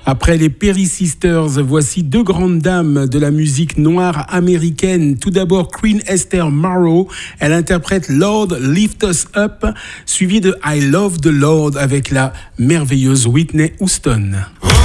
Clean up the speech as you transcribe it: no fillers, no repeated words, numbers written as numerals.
Après les Perry Sisters, voici deux grandes dames de la musique noire américaine. Tout d'abord, Queen Esther Marrow. Elle interprète Lord Lift Us Up, suivi de I Love the Lord avec la merveilleuse Whitney Houston.